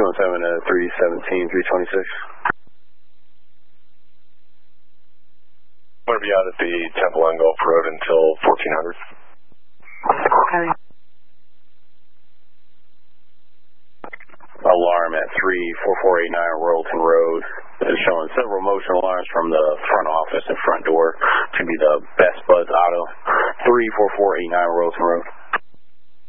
317 to 317, 326. I'm going to be out at the Temple on Gulf Road until 1400. Copy. Alarm at 34489 Royalton Road is showing several motion alarms from the front office and front door. Should be the Best Buds Auto, 34489 Royalton Road.